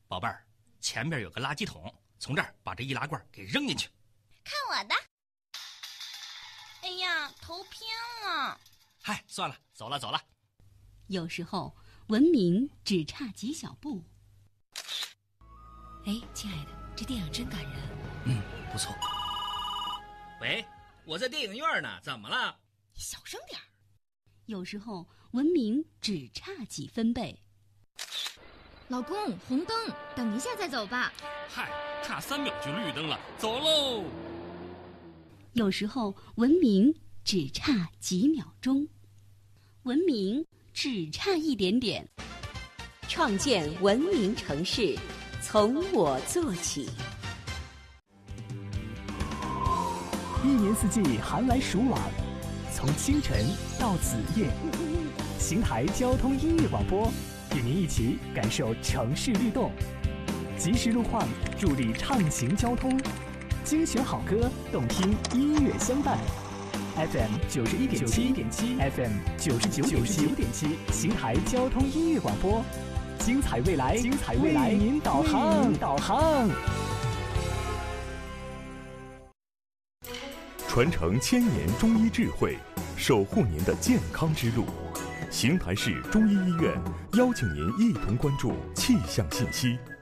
宝贝儿，前面有个垃圾桶，从这儿把这易拉罐给扔进去。 看我的！哎呀，头偏了。 嗨，算了，走了。 有时候文明只差几小步。 哎，亲爱的，这电影真感人。 不错。 喂，我在电影院呢，怎么了？ 你小声点儿。 有时候文明只差几分贝。 老公，红灯，等一下再走吧。 嗨，差3秒就绿灯了，走喽。 有时候文明只差几秒钟，文明只差一点点。 创建文明城市，从我做起。 一年四季寒来暑往，从清晨到子夜，邢台交通音乐广播与您一起感受城市律动，及时路况助力畅行交通，精选好歌，动听音乐相伴。FM 91.7 FM 99.7，邢台交通音乐广播，精彩未来，为您导航。 传承1000年中医智慧，守护您的健康之路。邢台市中医医院邀请您一同关注气象信息。